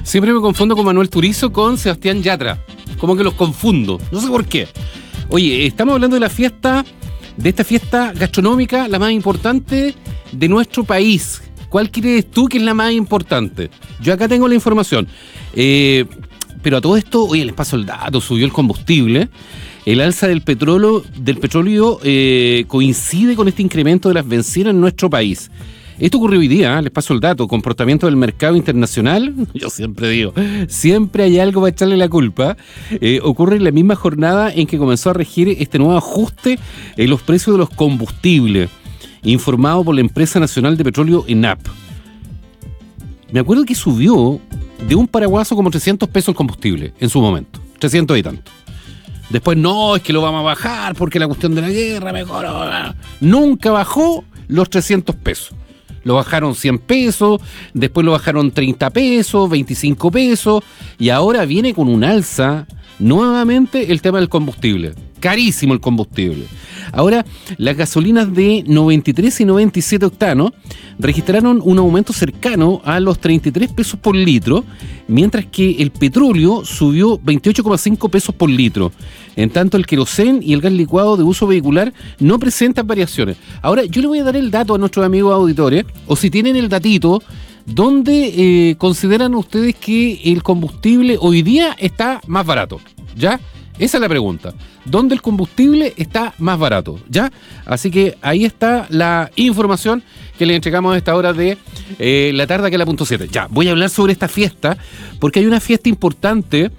Siempre me confundo con Manuel Turizo con Sebastián Yatra. Como que los confundo. No sé por qué. Oye, estamos hablando de esta fiesta gastronómica, la más importante de nuestro país. ¿Cuál crees tú que es la más importante? Yo acá tengo la información. Pero a todo esto, oye, les paso el dato, subió el combustible. El alza del petróleo coincide con este incremento de las bencinas en nuestro país. Esto ocurrió hoy día, les paso el dato, comportamiento del mercado internacional, yo siempre digo, siempre hay algo para echarle la culpa, ocurre en la misma jornada en que comenzó a regir este nuevo ajuste en los precios de los combustibles, informado por la Empresa Nacional de Petróleo, ENAP. Me acuerdo que subió de un paraguaso como 300 pesos el combustible en su momento, 300 y tanto. Después no, es que lo vamos a bajar porque la cuestión de la guerra, mejor. Nunca bajó los 300 pesos. Lo bajaron 100 pesos, después lo bajaron 30 pesos, 25 pesos, y ahora viene con un alza nuevamente el tema del combustible. Carísimo el combustible. Ahora, las gasolinas de 93 y 97 octanos registraron un aumento cercano a los 33 pesos por litro, mientras que el petróleo subió 28,5 pesos por litro. En tanto, el querosén y el gas licuado de uso vehicular no presentan variaciones. Ahora, yo le voy a dar el dato a nuestros amigos auditores, o si tienen el datito, ¿dónde consideran ustedes que el combustible hoy día está más barato? ¿Ya? Esa es la pregunta. ¿Dónde el combustible está más barato? ¿Ya? Así que ahí está la información que le entregamos a esta hora de la tarde, aquí a la punto 7. Ya, voy a hablar sobre esta fiesta, porque hay una fiesta importante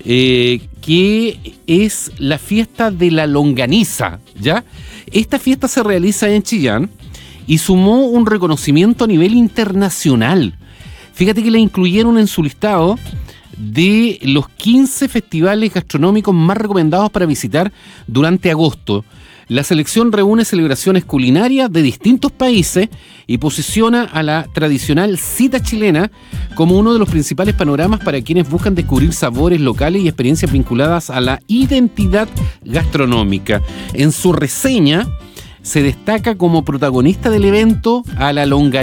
que es la fiesta de la longaniza, ¿ya? Esta fiesta se realiza en Chillán y sumó un reconocimiento a nivel internacional. Fíjate que la incluyeron en su listado de los 15 festivales gastronómicos más recomendados para visitar durante agosto. La selección reúne celebraciones culinarias de distintos países y posiciona a la tradicional cita chilena como uno de los principales panoramas para quienes buscan descubrir sabores locales y experiencias vinculadas a la identidad gastronómica. En su reseña se destaca como protagonista del evento a la longaniza